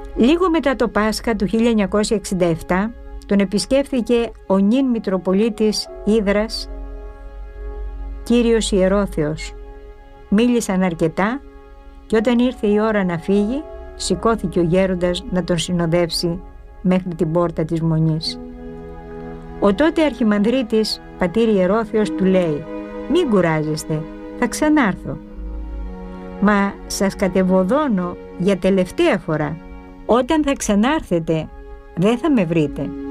Λίγο μετά το Πάσχα του 1967 τον επισκέφθηκε ο νυν Μητροπολίτης Ύδρας, κύριος Ιερόθεος. Μίλησαν αρκετά και όταν ήρθε η ώρα να φύγει, σηκώθηκε ο γέροντας να τον συνοδεύσει μέχρι την πόρτα της Μονής. Ο τότε αρχιμανδρίτης πατήρ Ιερόθεος του λέει: «Μην κουράζεστε, θα ξανάρθω. Μα σας κατεβοδώνω για τελευταία φορά. Όταν θα ξανάρθετε δεν θα με βρείτε».